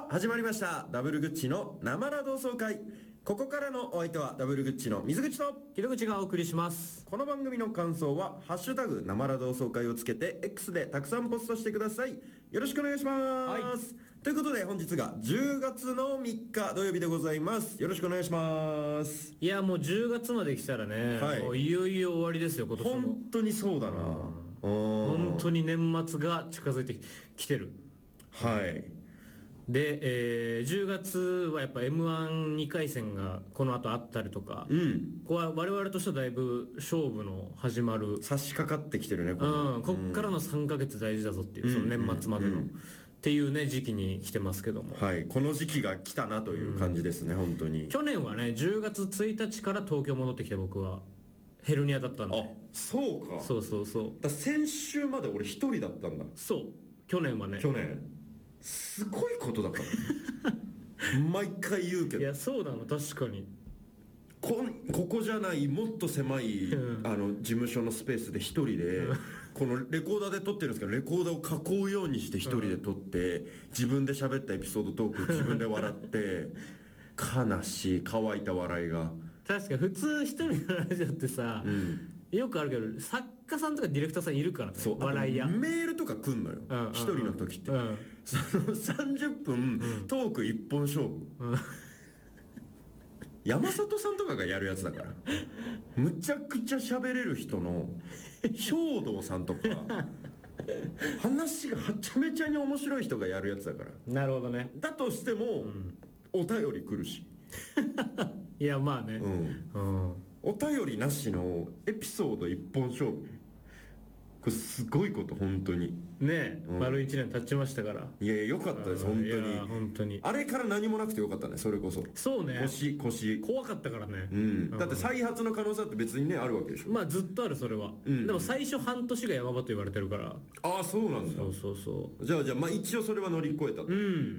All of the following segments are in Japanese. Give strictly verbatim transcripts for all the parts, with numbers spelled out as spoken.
さあ始まりましたダブルグッチの生ラ同窓会。ここからのお相手はダブルグッチの水口とひろぐちがお送りします。 この番組の感想はハッシュタグ生ラ同窓会をつけて X でたくさんポストしてください。よろしくお願いします、はい、ということで本日がじゅうがつのみっか土曜日でございます。よろしくお願いします。 いやもうじゅうがつまで来たらね、はい、もういよいよ終わりですよ今年も。 本当にそうだな、 本当に年末が近づいてきてる。 はいで、えー、じゅうがつはやっぱ エムワンに 回戦がこの後あったりとか、うん、ここは我々としてはだいぶ勝負の始まる差し掛かってきてるね。こうん、こっからのさんかげつ大事だぞっていう、うん、その年末までの、うん、っていうね時期に来てますけども、 はい、この時期が来たなという感じですね、うん、本当に。 去年はねじゅうがつついたちから東京戻ってきて僕はヘルニアだったんで。 あ、そうか。 そうそうそう。 だ先週まで俺一人だったんだ。 そう去年はね。 去年すごいことだから毎回言うけど。 いやそうなの確かに。 こここじゃないもっと狭い、うん、あの事務所のスペースで一人で、うん、このレコーダーで撮ってるんですけどレコーダーを囲うようにして一人で撮って、うん、自分で喋ったエピソードトーク自分で笑って悲しい乾いた笑いが。 確か普通一人のラジオってさ、うん、よくあるけど作家さんとかディレクターさんいるからね。 そう笑いやメールとか来んのよ、うん、一人の時って、うん、そのさんじゅっぷん、うん、トーク一本勝負、うん、山里さんとかがやるやつだからむちゃくちゃ喋れる人の兵藤さんとか話がはちゃめちゃに面白い人がやるやつだから。 なるほどね。 だとしても、うん、お便り来るしいやまあね、 うんうん、お便りなしのエピソード一本勝負、これすごいこと本当にねえ、うん、丸いちねん経ちましたから。 いやいやよかったです本当に。いや本当にあれから何もなくてよかったね。それこそそうね。 腰腰怖かったからね、 うん、だって再発の可能性って別にねあるわけでしょ。 まあずっとあるそれは、うん、でも最初半年が山場と言われてるから。 ああそうなんだ。 そうそうそう。 じゃあじゃあまあ一応それは乗り越えたと。うん、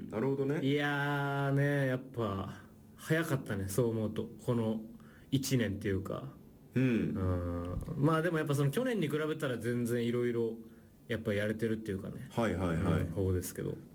なるほどね。 いやーねやっぱ早かったねそう思うとこのいちねんっていうか。うん、うんまあでもやっぱその去年に比べたら全然いろいろやっぱやれてるっていうかね。 はいはいはい、 うん、方ですけど。